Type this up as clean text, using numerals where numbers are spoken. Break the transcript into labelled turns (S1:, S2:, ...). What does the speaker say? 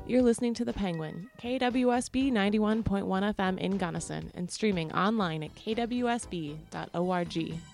S1: You're listening to The Penguin, KWSB 91.1 FM in Gunnison, and streaming online at kwsb.org.